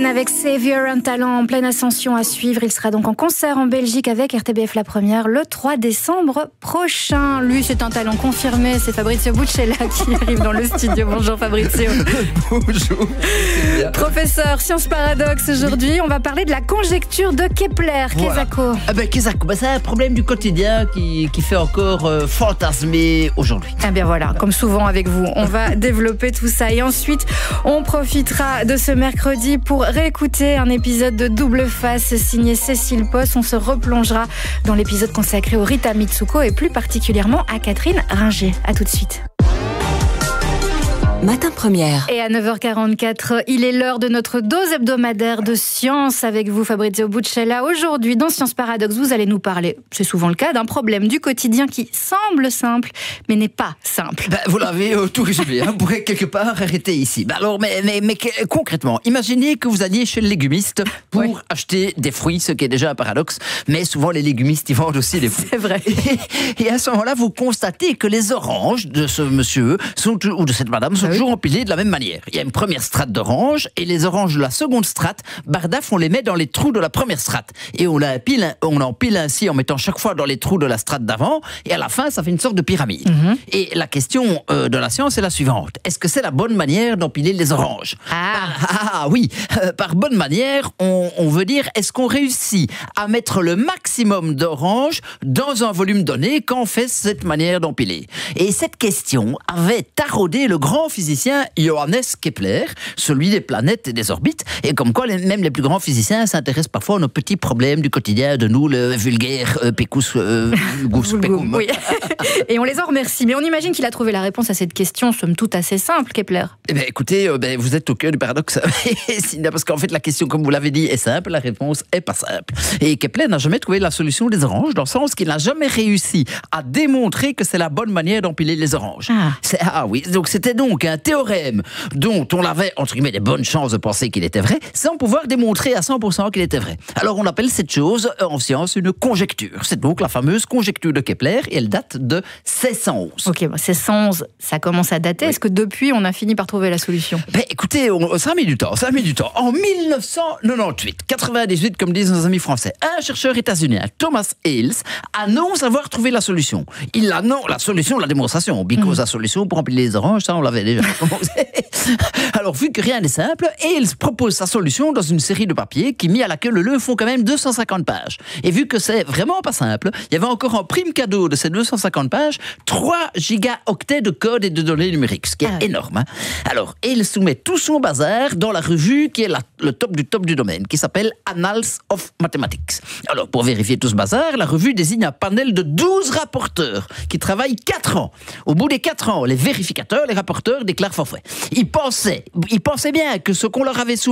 Ken avec Savior, un talent en pleine ascension à suivre. Il sera donc en concert en Belgique avec RTBF La Première le 3 décembre prochain. Lui, c'est un talent confirmé. C'est Fabrizio Buccella qui arrive dans le studio. Bonjour Fabrizio. Bonjour. Professeur Sciences Paradoxe, aujourd'hui, on va parler de la conjecture de Kepler. Voilà. Kezako. C'est un problème du quotidien qui fait encore fantasmer aujourd'hui. Eh bien voilà, comme souvent avec vous, on va développer tout ça. Et ensuite, on profitera de ce mercredi pour réécouter un épisode de Double Face signé Cécile Posse. On se replongera dans l'épisode consacré au Rita Mitsuko et plus particulièrement à Catherine Ringer. À tout de suite. Matin Première. Et à 9h44, il est l'heure de notre dose hebdomadaire de science avec vous, Fabrizio Buccella. Aujourd'hui, dans Sciences Paradoxe, vous allez nous parler, c'est souvent le cas, d'un problème du quotidien qui semble simple, mais n'est pas simple. Vous l'avez tout résumé, vous pourrez quelque part arrêter ici. Mais concrètement, imaginez que vous alliez chez le légumiste pour acheter des fruits, ce qui est déjà un paradoxe, mais souvent les légumistes, ils vendent aussi des fruits. C'est vrai. Et à ce moment-là, vous constatez que les oranges de ce monsieur ou de cette madame sont toujours empilés de la même manière. Il y a une première strate d'oranges et les oranges de la seconde strate, bardaf, on les met dans les trous de la première strate. Et on empile ainsi en mettant chaque fois dans les trous de la strate d'avant et à la fin, ça fait une sorte de pyramide. Et la question de la science est la suivante. Est-ce que c'est la bonne manière d'empiler les oranges ? Oui. Par bonne manière, on veut dire, est-ce qu'on réussit à mettre le maximum d'oranges dans un volume donné quand on fait cette manière d'empiler ? Et cette question avait taraudé le grand physicien Johannes Kepler, celui des planètes et des orbites, et comme quoi même les plus grands physiciens s'intéressent parfois à nos petits problèmes du quotidien de nous, le vulgaire pécous gous pécoum. Oui. Et on les en remercie. Mais on imagine qu'il a trouvé la réponse à cette question, somme toute assez simple, Kepler. Eh bien, écoutez, vous êtes au cœur du paradoxe. Parce qu'en fait, la question, comme vous l'avez dit, est simple, la réponse est pas simple. Et Kepler n'a jamais trouvé la solution des oranges, dans le sens qu'il n'a jamais réussi à démontrer que c'est la bonne manière d'empiler les oranges. Oui. Donc, c'était donc un théorème dont on avait, entre guillemets, des bonnes chances de penser qu'il était vrai, sans pouvoir démontrer à 100% qu'il était vrai. Alors, on appelle cette chose, en science, une conjecture. C'est donc la fameuse conjecture de Kepler, et elle date de 1611. Ok, 1611, ça commence à dater. Oui. Est-ce que depuis, on a fini par trouver la solution ? Écoutez, ça a mis du temps. En 1998, 98, comme disent nos amis français, un chercheur états-unien, Thomas Hales, annonce avoir trouvé la solution. Il annonce la solution, la démonstration. Because la solution pour empiler les oranges, ça on l'avait déjà commencé. Alors, vu que rien n'est simple, Hales propose sa solution dans une série de papiers qui, mis à la queue leu, font quand même 250 pages. Et vu que c'est vraiment pas simple, il y avait encore en prime cadeau de ces 250 pages 3 gigaoctets de code et de données numériques, ce qui est énorme. Alors, Hales soumet tout son bazar dans la revue qui est le top du domaine, qui s'appelle Annals of Mathematics. Alors, pour vérifier tout ce bazar, la revue désigne un panel de 12 rapporteurs qui travaillent 4 ans. Au bout des 4 ans, les vérificateurs, les rapporteurs déclarent forfait. Ils pensaient bien que ce qu'on leur avait soumis